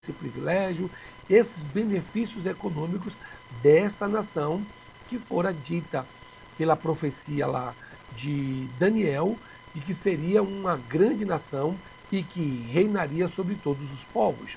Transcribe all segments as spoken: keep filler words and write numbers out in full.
esse privilégio, esses benefícios econômicos desta nação que fora dita pela profecia lá de Daniel, de que seria uma grande nação e que reinaria sobre todos os povos.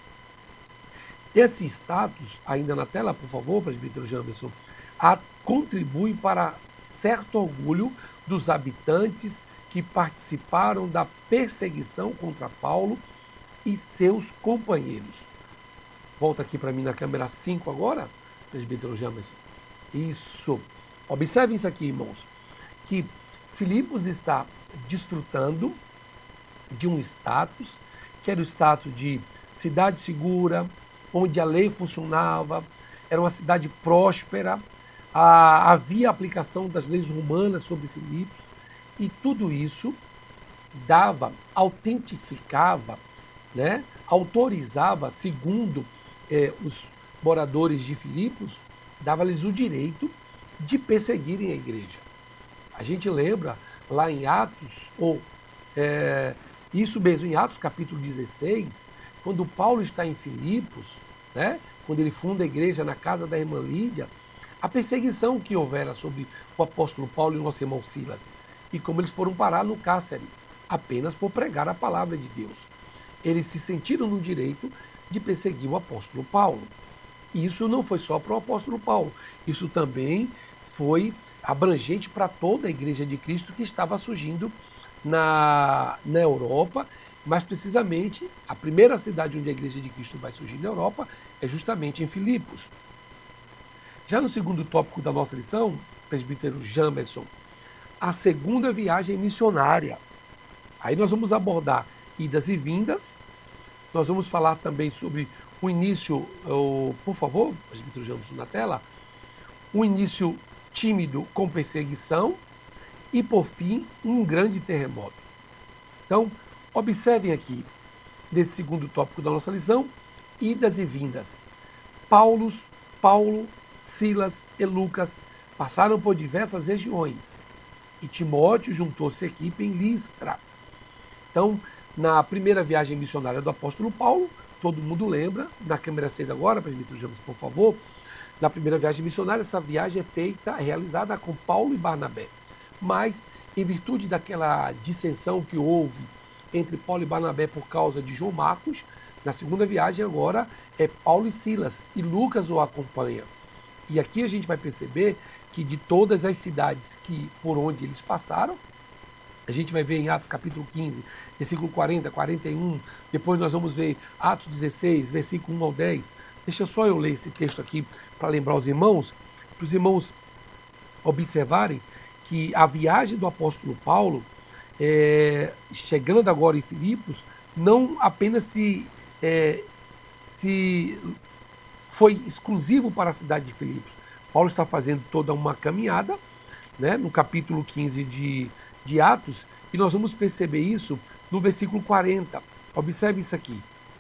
Esse status, ainda na tela, por favor, presbítero Jamerson, a, contribui para certo orgulho dos habitantes que participaram da perseguição contra Paulo e seus companheiros. Volta aqui para mim na câmera cinco agora, presbítero Jamerson. Isso. Observem isso aqui, irmãos, que Filipos está desfrutando de um status, que era o status de cidade segura, onde a lei funcionava, era uma cidade próspera, a, havia aplicação das leis romanas sobre Filipos, e tudo isso dava, autentificava, né, autorizava, segundo eh, os moradores de Filipos, dava-lhes o direito de perseguirem a igreja. A gente lembra lá em Atos, ou é, isso mesmo, em Atos capítulo dezesseis, quando Paulo está em Filipos, né, quando ele funda a igreja na casa da irmã Lídia, a perseguição que houvera sobre o apóstolo Paulo e o nosso irmão Silas, e como eles foram parar no cárcere, apenas por pregar a palavra de Deus. Eles se sentiram no direito de perseguir o apóstolo Paulo. E isso não foi só para o apóstolo Paulo, isso também foi abrangente para toda a igreja de Cristo que estava surgindo na, na Europa, mais precisamente, a primeira cidade onde a igreja de Cristo vai surgir na Europa é justamente em Filipos. Já no segundo tópico da nossa lição, presbítero Jamerson, a segunda viagem missionária. Aí nós vamos abordar idas e vindas, nós vamos falar também sobre o início, oh, por favor, presbítero Jamerson na tela, um início tímido com perseguição e, por fim, um grande terremoto. Então, observem aqui, nesse segundo tópico da nossa lição, idas e vindas. Paulo, Paulo, Silas e Lucas passaram por diversas regiões e Timóteo juntou-se à equipe em Listra. Então, na primeira viagem missionária do apóstolo Paulo, todo mundo lembra, na câmera seis agora, presbítero Jamerson, por favor, na primeira viagem missionária, essa viagem é feita, realizada com Paulo e Barnabé. Mas, em virtude daquela dissensão que houve entre Paulo e Barnabé por causa de João Marcos, na segunda viagem agora é Paulo e Silas, e Lucas o acompanha. E aqui a gente vai perceber que de todas as cidades que por onde eles passaram, a gente vai ver em Atos capítulo quinze, versículo quarenta, quarenta e um, depois nós vamos ver Atos dezesseis, versículo um ao dez. Deixa só eu ler esse texto aqui para lembrar os irmãos, para os irmãos observarem que a viagem do apóstolo Paulo, é, chegando agora em Filipos, não apenas se, é, se foi exclusivo para a cidade de Filipos. Paulo está fazendo toda uma caminhada, né, no capítulo quinze de, de Atos, e nós vamos perceber isso no versículo quarenta. Observe isso aqui.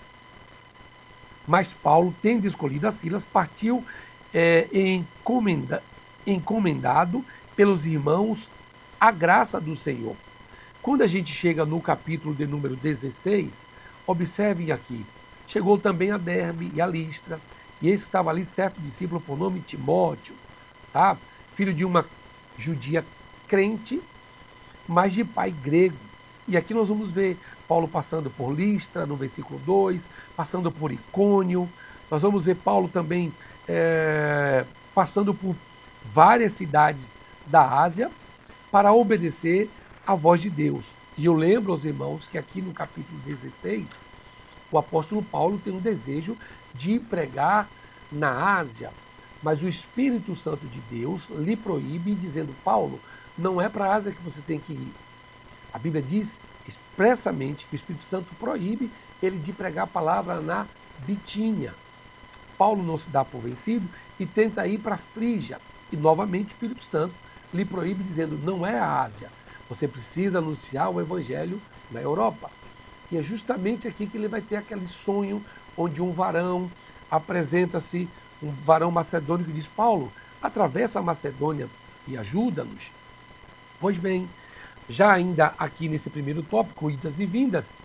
Mas Paulo, tendo escolhido a Silas, partiu é, encomenda, encomendado pelos irmãos a graça do Senhor. Quando a gente chega no capítulo de número dezesseis, observem aqui, chegou também a Derbe e a Listra, e esse estava ali certo discípulo por nome Timóteo, tá? Filho de uma judia crente, mas de pai grego. E aqui nós vamos ver Paulo passando por Listra, no versículo dois, passando por Icônio. Nós vamos ver Paulo também é, passando por várias cidades da Ásia para obedecer à voz de Deus. E eu lembro aos irmãos que aqui no capítulo dezesseis, o apóstolo Paulo tem um desejo de pregar na Ásia, mas o Espírito Santo de Deus lhe proíbe, dizendo: Paulo, não é para a Ásia que você tem que ir. A Bíblia diz expressamente que o Espírito Santo proíbe ele de pregar a palavra na Bitínia. Paulo não se dá por vencido e tenta ir para a Frígia. E novamente o Espírito Santo lhe proíbe, dizendo: não é a Ásia. Você precisa anunciar o Evangelho na Europa. E é justamente aqui que ele vai ter aquele sonho onde um varão apresenta-se, um varão macedônico, e diz: Paulo, atravessa a Macedônia e ajuda-nos. Pois bem, já ainda aqui nesse primeiro tópico, idas e vindas,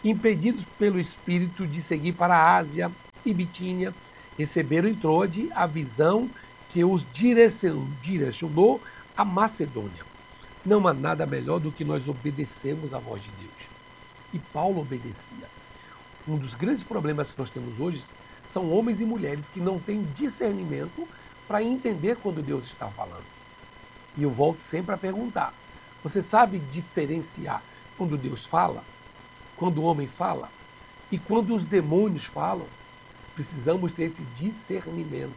impedidos pelo Espírito de seguir para a Ásia e Bitínia, receberam em Troade a visão que os direcionou à Macedônia. Não há nada melhor do que nós obedecermos à voz de Deus. E Paulo obedecia. Um dos grandes problemas que nós temos hoje são homens e mulheres que não têm discernimento para entender quando Deus está falando. E eu volto sempre a perguntar: você sabe diferenciar quando Deus fala, quando o homem fala e quando os demônios falam? Precisamos ter esse discernimento.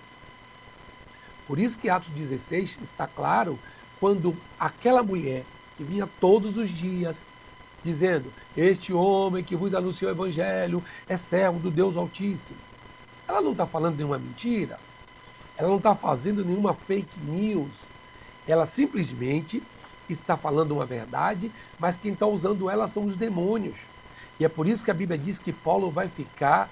Por isso que Atos dezesseis está claro quando aquela mulher que vinha todos os dias dizendo: este homem que vos anunciou o evangelho é servo do Deus Altíssimo. Ela não está falando nenhuma mentira, ela não está fazendo nenhuma fake news, ela simplesmente está falando uma verdade, mas quem está usando ela são os demônios. E é por isso que a Bíblia diz que Paulo vai ficar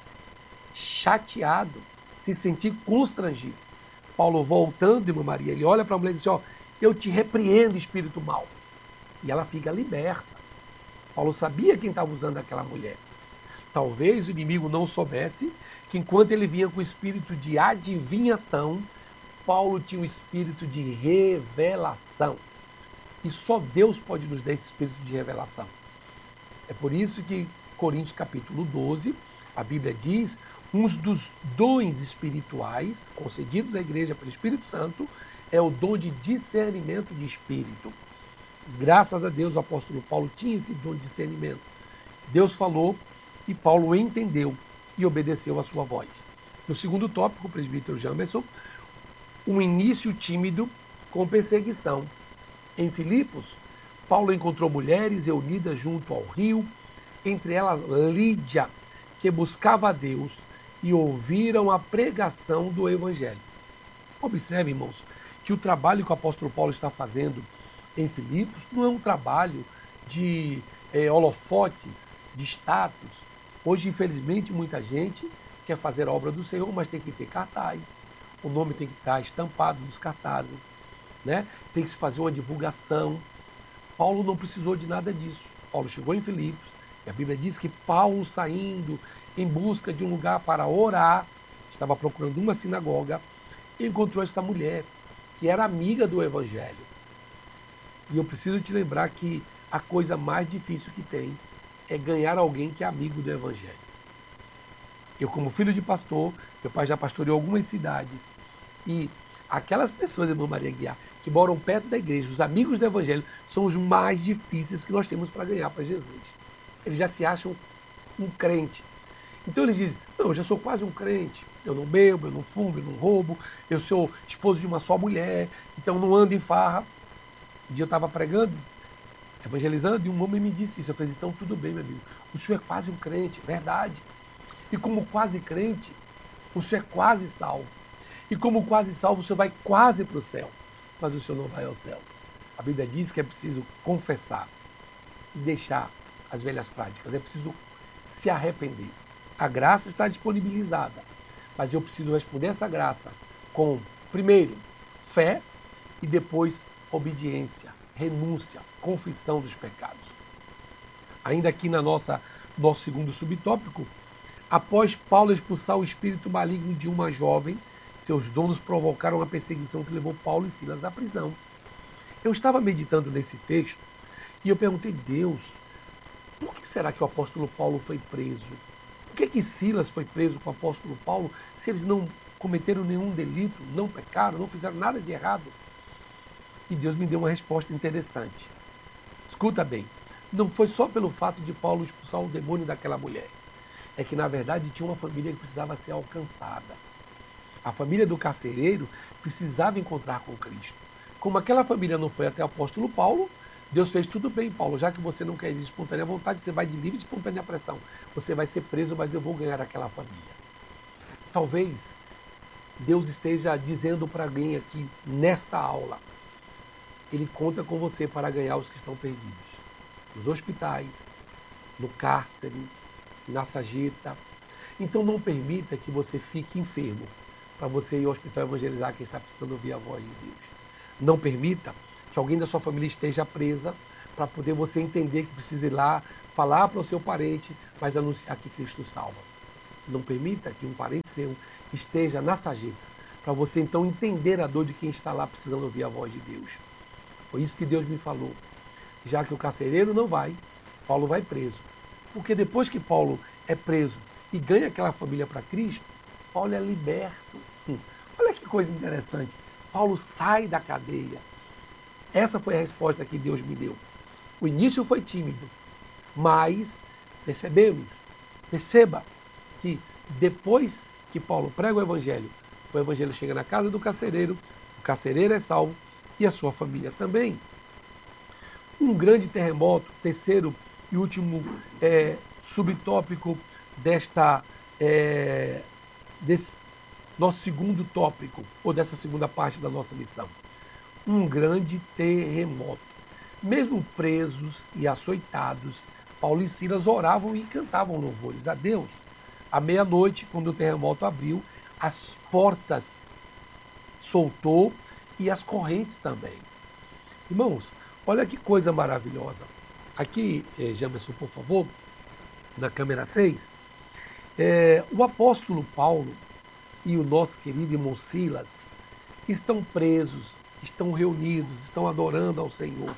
chateado, se sentir constrangido. Paulo voltando, irmã Maria, ele olha para a mulher e diz: ó, eu te repreendo, espírito mau. E ela fica liberta. Paulo sabia quem estava usando aquela mulher. Talvez o inimigo não soubesse que enquanto ele vinha com o espírito de adivinhação, Paulo tinha um espírito de revelação. E só Deus pode nos dar esse espírito de revelação. É por isso que Coríntios capítulo doze, a Bíblia diz, uns dos dons espirituais concedidos à igreja pelo Espírito Santo é o dom de discernimento de espírito. Graças a Deus o apóstolo Paulo tinha esse dom de discernimento. Deus falou e Paulo entendeu e obedeceu a sua voz. No segundo tópico, o presbítero Jamerson, um início tímido com perseguição. Em Filipos, Paulo encontrou mulheres reunidas junto ao rio, entre elas Lídia, que buscava a Deus e ouviram a pregação do Evangelho. Observe, irmãos, que o trabalho que o apóstolo Paulo está fazendo em Filipos não é um trabalho de é, holofotes, de status. Hoje, infelizmente, muita gente quer fazer a obra do Senhor, mas tem que ter cartaz, o nome tem que estar estampado nos cartazes, né? Tem que se fazer uma divulgação. Paulo não precisou de nada disso. Paulo chegou em Filipos, e a Bíblia diz que Paulo, saindo em busca de um lugar para orar, estava procurando uma sinagoga, e encontrou esta mulher, que era amiga do Evangelho. E eu preciso te lembrar que a coisa mais difícil que tem é ganhar alguém que é amigo do Evangelho. Eu, como filho de pastor, meu pai já pastoreou algumas cidades, e aquelas pessoas, irmã Maria Guiar, que moram perto da igreja, os amigos do Evangelho, são os mais difíceis que nós temos para ganhar para Jesus. Eles já se acham um crente. Então eles dizem: não, eu já sou quase um crente, eu não bebo, eu não fumo, eu não roubo, eu sou esposo de uma só mulher, então não ando em farra. Um dia eu estava pregando, evangelizando, e um homem me disse isso. Eu falei: então tudo bem, meu amigo, o senhor é quase um crente, verdade. E como quase crente, o senhor é quase salvo. E como quase salvo, o senhor vai quase para o céu, mas o senhor não vai ao céu. A Bíblia diz que é preciso confessar e deixar as velhas práticas, é preciso se arrepender. A graça está disponibilizada, mas eu preciso responder essa graça com, primeiro, fé e depois obediência, renúncia, confissão dos pecados. Ainda aqui na nossa nosso segundo subtópico, após Paulo expulsar o espírito maligno de uma jovem, seus donos provocaram a perseguição que levou Paulo e Silas à prisão. Eu estava meditando nesse texto e eu perguntei: Deus, por que será que o apóstolo Paulo foi preso? Por que que Silas foi preso com o apóstolo Paulo se eles não cometeram nenhum delito, não pecaram, não fizeram nada de errado? E Deus me deu uma resposta interessante. Escuta bem, não foi só pelo fato de Paulo expulsar o demônio daquela mulher. É que, na verdade, tinha uma família que precisava ser alcançada. A família do carcereiro precisava encontrar com Cristo. Como aquela família não foi até o apóstolo Paulo, Deus fez: tudo bem, Paulo, já que você não quer ir de espontânea vontade, você vai de livre e espontânea pressão. Você vai ser preso, mas eu vou ganhar aquela família. Talvez Deus esteja dizendo para alguém aqui, nesta aula, Ele conta com você para ganhar os que estão perdidos. Nos hospitais, no cárcere, na sarjeta. Então não permita que você fique enfermo para você ir ao hospital evangelizar quem está precisando ouvir a voz de Deus. Não permita que alguém da sua família esteja presa para poder você entender que precisa ir lá, falar para o seu parente, mas anunciar que Cristo salva. Não permita que um parente seu esteja na sarjeta, para você então entender a dor de quem está lá precisando ouvir a voz de Deus. Foi isso que Deus me falou. Já que o carcereiro não vai, Paulo vai preso. Porque depois que Paulo é preso e ganha aquela família para Cristo, Paulo é liberto. Hum. Olha que coisa interessante. Paulo sai da cadeia. Essa foi a resposta que Deus me deu. O início foi tímido, mas percebemos, perceba que depois que Paulo prega o evangelho, o evangelho chega na casa do carcereiro, o carcereiro é salvo e a sua família também. Um grande terremoto, terceiro e último é, subtópico desta, é, desse nosso segundo tópico, ou dessa segunda parte da nossa missão. Um grande terremoto. Mesmo presos e açoitados, Paulo e Silas oravam e cantavam louvores a Deus. À meia-noite, quando o terremoto abriu, as portas soltou e as correntes também. Irmãos, olha que coisa maravilhosa. Aqui, eh, Jamerson, por favor, na câmera seis, é, o apóstolo Paulo e o nosso querido irmão Silas estão presos, estão reunidos, estão adorando ao Senhor.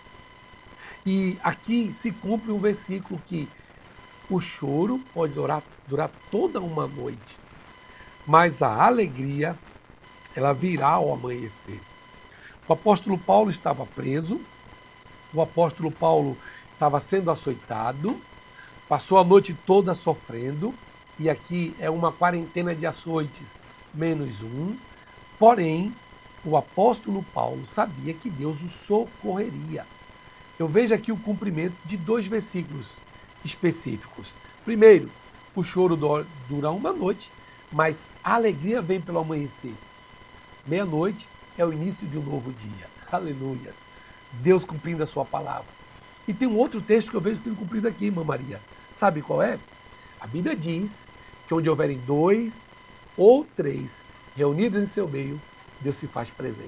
E aqui se cumpre um versículo que o choro pode durar, durar toda uma noite, mas a alegria, ela virá ao amanhecer. O apóstolo Paulo estava preso, o apóstolo Paulo estava sendo açoitado, passou a noite toda sofrendo, e aqui é uma quarentena de açoites menos um, porém, o apóstolo Paulo sabia que Deus o socorreria. Eu vejo aqui o cumprimento de dois versículos específicos. Primeiro, o choro dura uma noite, mas a alegria vem pelo amanhecer. Meia-noite é o início de um novo dia. Aleluias. Deus cumprindo a sua palavra. E tem um outro texto que eu vejo sendo cumprido aqui, irmã Maria. Sabe qual é? A Bíblia diz que onde houverem dois ou três reunidos em seu meio, Deus se faz presente.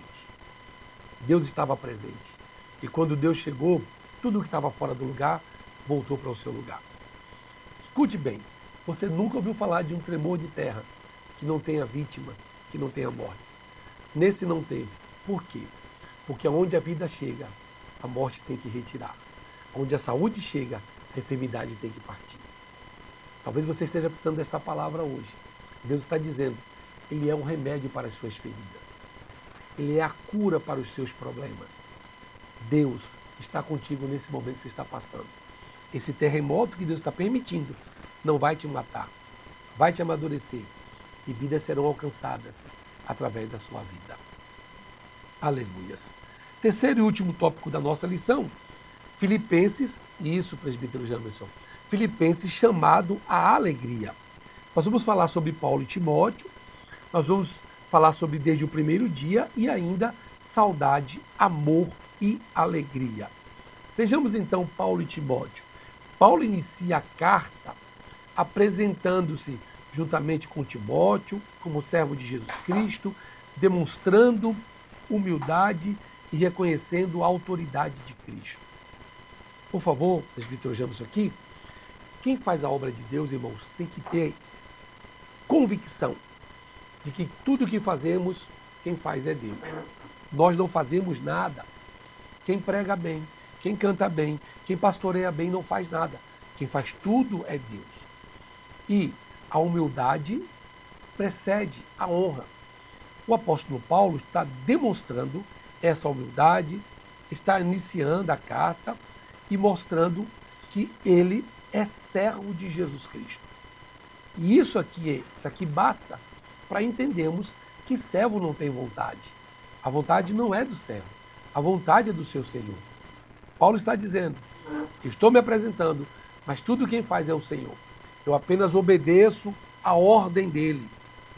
Deus estava presente. E quando Deus chegou, tudo que estava fora do lugar voltou para o seu lugar. Escute bem, você nunca ouviu falar de um tremor de terra que não tenha vítimas, que não tenha mortes. Nesse não teve. Por quê? Porque onde a vida chega, a morte tem que retirar. Onde a saúde chega, a enfermidade tem que partir. Talvez você esteja precisando desta palavra hoje. Deus está dizendo, Ele é um remédio para as suas feridas. Ele é a cura para os seus problemas. Deus está contigo nesse momento que você está passando. Esse terremoto que Deus está permitindo não vai te matar, vai te amadurecer e vidas serão alcançadas através da sua vida. Aleluias. Terceiro e último tópico da nossa lição, Filipenses, isso, presbítero Jamerson, Filipenses chamado à alegria. Nós vamos falar sobre Paulo e Timóteo, nós vamos falar sobre desde o primeiro dia e ainda saudade, amor e alegria. Vejamos então Paulo e Timóteo. Paulo inicia a carta apresentando-se juntamente com Timóteo como servo de Jesus Cristo, demonstrando humildade e reconhecendo a autoridade de Cristo. Por favor, presbítero Jamerson aqui, quem faz a obra de Deus, irmãos, tem que ter convicção de que tudo que fazemos, quem faz é Deus. Nós não fazemos nada. Quem prega bem, quem canta bem, quem pastoreia bem não faz nada. Quem faz tudo é Deus. E a humildade precede a honra. O apóstolo Paulo está demonstrando essa humildade, está iniciando a carta e mostrando que ele é servo de Jesus Cristo. E isso aqui, isso aqui basta para entendermos que servo não tem vontade. A vontade não é do servo, a vontade é do seu Senhor. Paulo está dizendo, estou me apresentando, mas tudo quem faz é o Senhor. Eu apenas obedeço a ordem dele.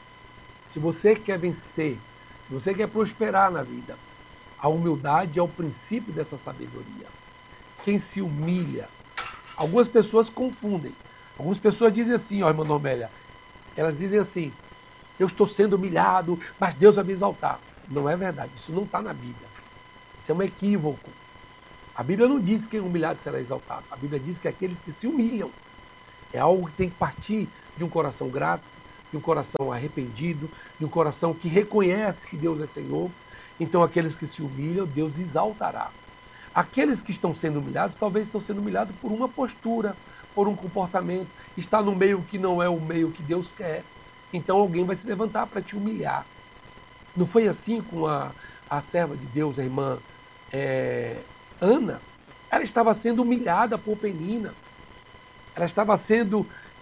Se você quer vencer, se você quer prosperar na vida, a humildade é o princípio dessa sabedoria. Quem se humilha, algumas pessoas confundem. Algumas pessoas dizem assim, ó, irmã Normélia, elas dizem assim, eu estou sendo humilhado, mas Deus vai me exaltar. Não é verdade, isso não está na Bíblia. Isso é um equívoco. A Bíblia não diz que quem é humilhado será exaltado. A Bíblia diz que aqueles que se humilham é algo que tem que partir de um coração grato, de um coração arrependido, de um coração que reconhece que Deus é Senhor. Então, aqueles que se humilham, Deus exaltará. Aqueles que estão sendo humilhados, talvez estão sendo humilhados por uma postura, por um comportamento, está no meio que não é o meio que Deus quer. Então, alguém vai se levantar para te humilhar. Não foi assim com a, a serva de Deus, a irmã é, Ana? Ela estava sendo humilhada por Penina. Ela estava sendo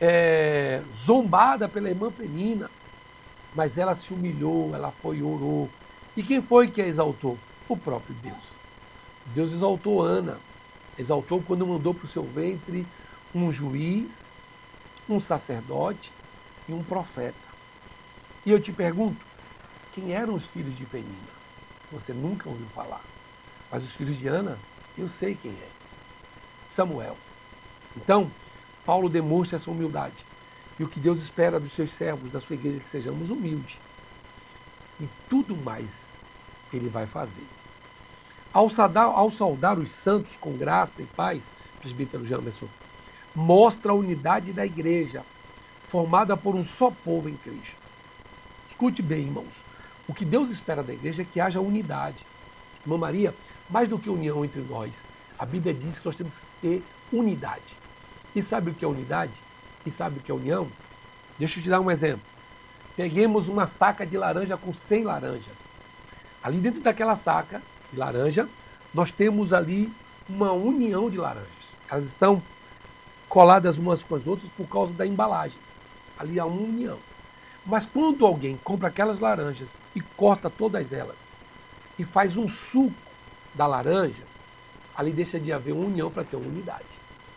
é, zombada pela irmã Penina. Mas ela se humilhou, ela foi e orou. E quem foi que a exaltou? O próprio Deus. Deus exaltou Ana. Exaltou quando mandou para o seu ventre um juiz, um sacerdote e um profeta. E eu te pergunto, quem eram os filhos de Penina? Você nunca ouviu falar. Mas os filhos de Ana, eu sei quem é. Samuel. Então, Paulo demonstra essa humildade. E o que Deus espera dos seus servos, da sua igreja, é que sejamos humildes. E tudo mais ele vai fazer. Ao saudar, ao saudar os santos com graça e paz, presbítero Jamerson, mostra a unidade da igreja, formada por um só povo em Cristo. Escute bem, irmãos. O que Deus espera da igreja é que haja unidade. Irmã Maria, mais do que união entre nós, a Bíblia diz que nós temos que ter unidade. E sabe o que é unidade? E sabe o que é união? Deixa eu te dar um exemplo. Peguemos uma saca de laranja com cem laranjas. Ali dentro daquela saca de laranja, nós temos ali uma união de laranjas. Elas estão coladas umas com as outras por causa da embalagem. Ali há uma união. Mas quando alguém compra aquelas laranjas e corta todas elas e faz um suco da laranja, ali deixa de haver uma união para ter uma unidade.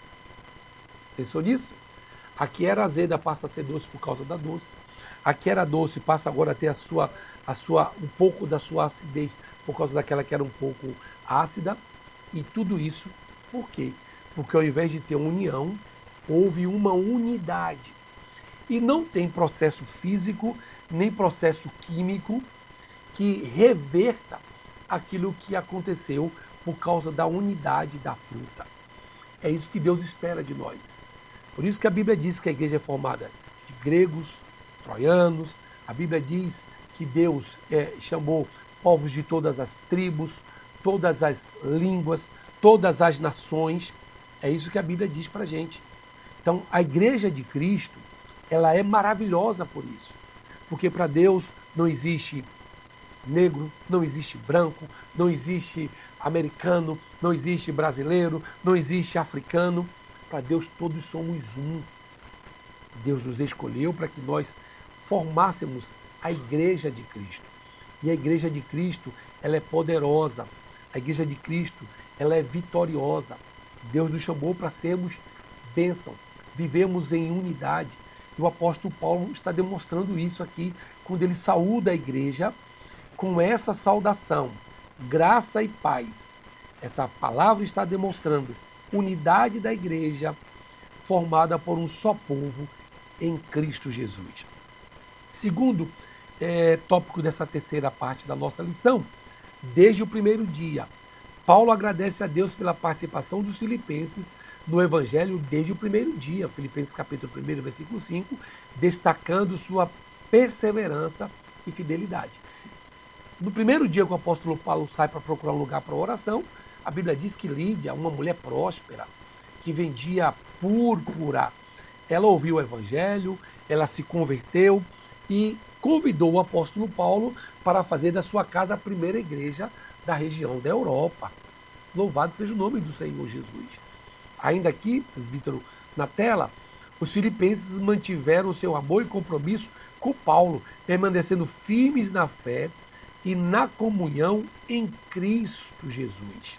Pensou nisso? Aqui era azeda, passa a ser doce por causa da doce. Aqui era doce, passa agora a ter a sua, a sua, um pouco da sua acidez por causa daquela que era um pouco ácida. E tudo isso, por quê? Porque ao invés de ter uma união, houve uma unidade. E não tem processo físico, nem processo químico que reverta aquilo que aconteceu por causa da unidade da fruta. É isso que Deus espera de nós. Por isso que a Bíblia diz que a igreja é formada de gregos, troianos. A Bíblia diz que Deus é, chamou povos de todas as tribos, todas as línguas, todas as nações. É isso que a Bíblia diz para a gente. Então, a igreja de Cristo, ela é maravilhosa por isso. Porque para Deus não existe negro, não existe branco, não existe americano, não existe brasileiro, não existe africano. Para Deus todos somos um. Deus nos escolheu para que nós formássemos a igreja de Cristo. E a igreja de Cristo, ela é poderosa. A igreja de Cristo, ela é vitoriosa. Deus nos chamou para sermos bênção. Vivemos em unidade. E o apóstolo Paulo está demonstrando isso aqui, quando ele saúda a igreja com essa saudação, graça e paz. Essa palavra está demonstrando unidade da igreja formada por um só povo em Cristo Jesus. Segundo é, tópico dessa terceira parte da nossa lição, desde o primeiro dia, Paulo agradece a Deus pela participação dos filipenses no Evangelho desde o primeiro dia, Filipenses capítulo um, versículo cinco, destacando sua perseverança e fidelidade. No primeiro dia que o apóstolo Paulo sai para procurar um lugar para oração, a Bíblia diz que Lídia, uma mulher próspera, que vendia púrpura, ela ouviu o Evangelho, ela se converteu e convidou o apóstolo Paulo para fazer da sua casa a primeira igreja da região da Europa. Louvado seja o nome do Senhor Jesus. Ainda aqui, presbítero, na tela, os filipenses mantiveram o seu amor e compromisso com Paulo, permanecendo firmes na fé e na comunhão em Cristo Jesus.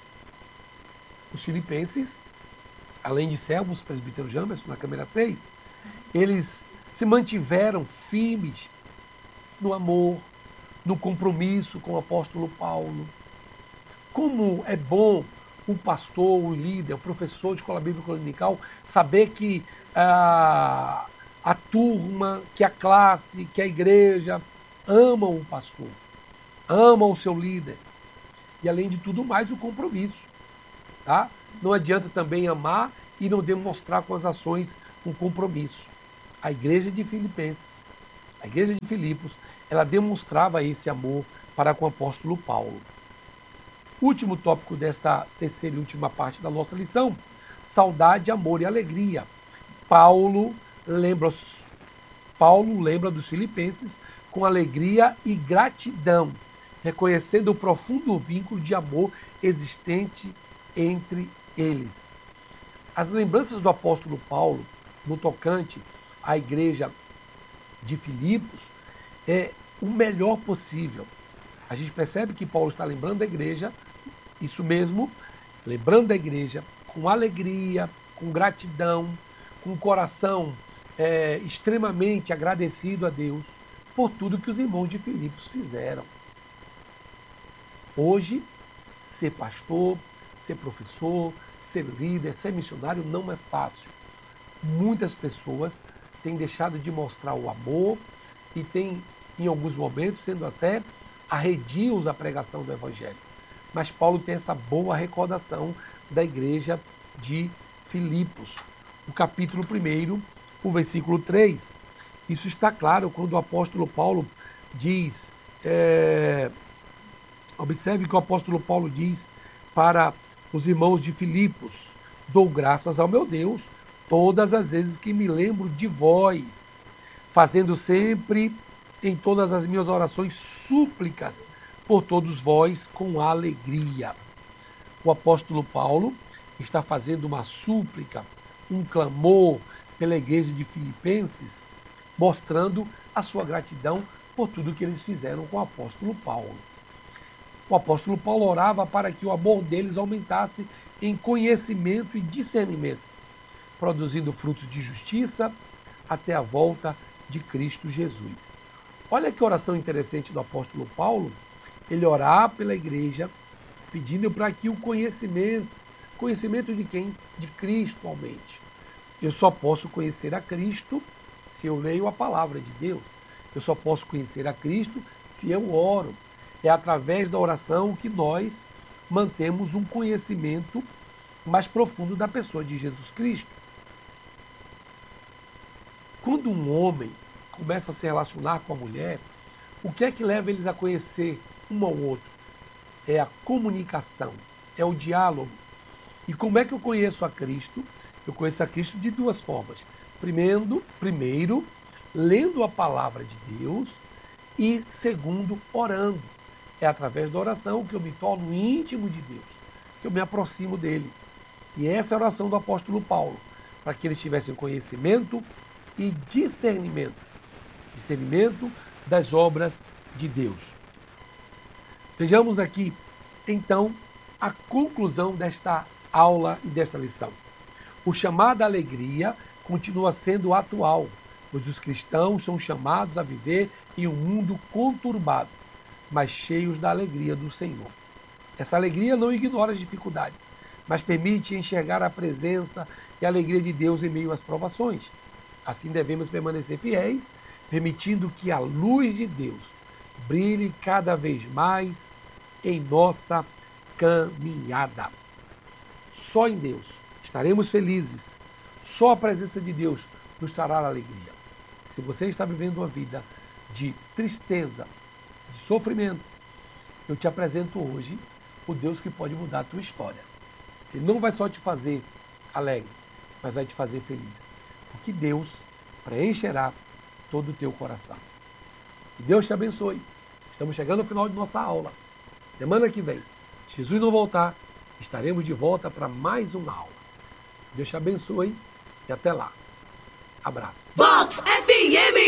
Os filipenses, além de servos, presbítero Jamerson, na câmera seis, eles se mantiveram firmes no amor, no compromisso com o apóstolo Paulo. Como é bom o pastor, o líder, o professor de escola bíblica dominical saber que ah, a turma, que a classe, que a igreja amam o pastor, amam o seu líder. E além de tudo mais, o compromisso. Tá? Não adianta também amar e não demonstrar com as ações um compromisso. A igreja de Filipenses, a igreja de Filipos, ela demonstrava esse amor para com o apóstolo Paulo. Último tópico desta terceira e última parte da nossa lição: saudade, amor e alegria. Paulo lembra, Paulo lembra dos filipenses com alegria e gratidão, reconhecendo o profundo vínculo de amor existente entre eles. As lembranças do apóstolo Paulo no tocante à igreja de Filipos é o melhor possível. A gente percebe que Paulo está lembrando da igreja, isso mesmo, lembrando da igreja com alegria, com gratidão, com o coração é, extremamente agradecido a Deus por tudo que os irmãos de Filipos fizeram. Hoje, ser pastor, ser professor, ser líder, ser missionário não é fácil. Muitas pessoas têm deixado de mostrar o amor e têm, em alguns momentos, sendo até arredios à pregação do Evangelho. Mas Paulo tem essa boa recordação da igreja de Filipos. O capítulo um, o versículo três. Isso está claro quando o apóstolo Paulo diz, é, observe que o apóstolo Paulo diz para os irmãos de Filipos: dou graças ao meu Deus todas as vezes que me lembro de vós, fazendo sempre em todas as minhas orações súplicas por todos vós com alegria. O apóstolo Paulo está fazendo uma súplica, um clamor pela igreja de Filipenses, mostrando a sua gratidão por tudo que eles fizeram com o apóstolo Paulo. O apóstolo Paulo orava para que o amor deles aumentasse em conhecimento e discernimento, produzindo frutos de justiça até a volta de Cristo Jesus. Olha que oração interessante do apóstolo Paulo, ele orar pela igreja, pedindo para que o conhecimento, conhecimento de quem? De Cristo aumente. Eu só posso conhecer a Cristo se eu leio a palavra de Deus. Eu só posso conhecer a Cristo se eu oro. É através da oração que nós mantemos um conhecimento mais profundo da pessoa de Jesus Cristo. Quando um homem começa a se relacionar com a mulher, o que é que leva eles a conhecer um ao outro? É a comunicação, é o diálogo. E como é que eu conheço a Cristo? Eu conheço a Cristo de duas formas. Primeiro, primeiro lendo a palavra de Deus e, segundo, orando. É através da oração que eu me torno íntimo de Deus, que eu me aproximo dele. E essa é a oração do apóstolo Paulo, para que eles tivessem conhecimento e discernimento. Discernimento das obras de Deus. Vejamos aqui, então, a conclusão desta aula e desta lição. O chamado à alegria continua sendo atual, pois os cristãos são chamados a viver em um mundo conturbado, mas cheios da alegria do Senhor. Essa alegria não ignora as dificuldades, mas permite enxergar a presença e a alegria de Deus em meio às provações. Assim devemos permanecer fiéis, permitindo que a luz de Deus brilhe cada vez mais em nossa caminhada. Só em Deus estaremos felizes. Só a presença de Deus nos trará alegria. Se você está vivendo uma vida de tristeza, de sofrimento, eu te apresento hoje o Deus que pode mudar a tua história. Ele não vai só te fazer alegre, mas vai te fazer feliz. Porque Deus preencherá todo o teu coração. Que Deus te abençoe. Estamos chegando ao final de nossa aula. Semana que vem, se Jesus não voltar, estaremos de volta para mais uma aula. Deus te abençoe e até lá. Abraço. Vox F M